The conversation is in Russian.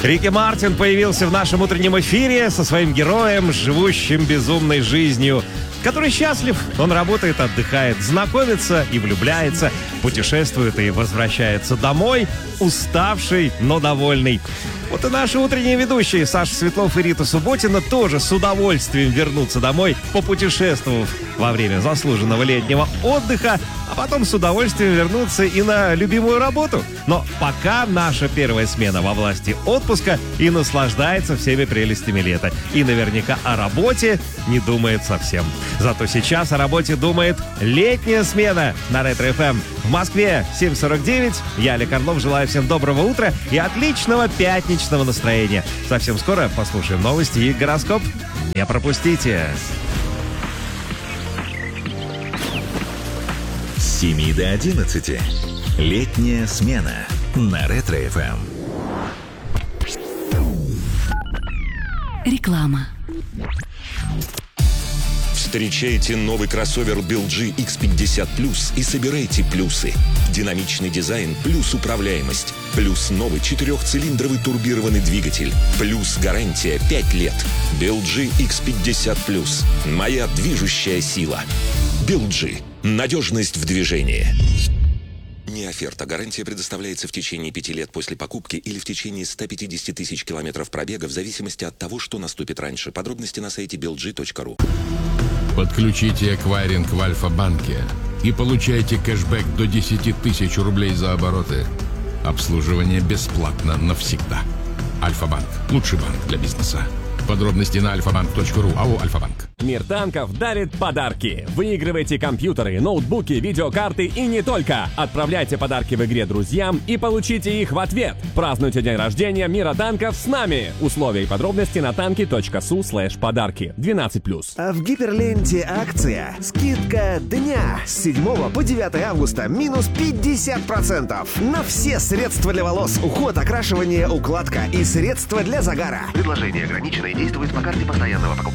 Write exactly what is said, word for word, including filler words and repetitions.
Рики Мартин появился в нашем утреннем эфире со своим героем, живущим безумной жизнью, который счастлив. Он работает, отдыхает, знакомится и влюбляется, путешествует и возвращается домой, уставший, но довольный. Вот и наши утренние ведущие Саша Светлов и Рита Субботина тоже с удовольствием вернутся домой, попутешествовав во время заслуженного летнего отдыха, а потом с удовольствием вернуться и на любимую работу. Но пока наша первая смена во власти отпуска и наслаждается всеми прелестями лета. И наверняка о работе не думает совсем. Зато сейчас о работе думает летняя смена на Ретро-эф эм. В Москве семь сорок девять. Я, Олег Орлов, желаю всем доброго утра и отличного пятничного настроения. Совсем скоро послушаем новости и гороскоп. Не пропустите. С семи до одиннадцати. Летняя смена на Ретро-эф эм. Реклама. Встречайте новый кроссовер би эл джи икс пятьдесят плюс и собирайте плюсы. Динамичный дизайн плюс управляемость. Плюс новый четырехцилиндровый турбированный двигатель. Плюс гарантия пять лет. би эл джи икс пятьдесят плюс. Моя движущая сила. би эл джи. Надежность в движении. Не оферта. Гарантия предоставляется в течение пяти лет после покупки или в течение ста пятидесяти тысяч километров пробега в зависимости от того, что наступит раньше. Подробности на сайте би эл джи точка ру. Подключите эквайринг в Альфа-банке и получайте кэшбэк до десяти тысяч рублей за обороты. Обслуживание бесплатно навсегда. Альфа-банк. Лучший банк для бизнеса. Подробности на альфа банк точка ру. АО «Альфа-банк». Мир танков дарит подарки. Выигрывайте компьютеры, ноутбуки, видеокарты и не только. Отправляйте подарки в игре друзьям и получите их в ответ. Празднуйте день рождения Мира танков с нами. Условия и подробности на танки точка су слэш подарки. двенадцать плюс. А в Гиперленте акция. Скидка дня. С седьмого по девятое августа. Минус пятьдесят процентов. На все средства для волос, уход, окрашивание, укладка и средства для загара. Предложение ограничено и действует по карте постоянного покупателя.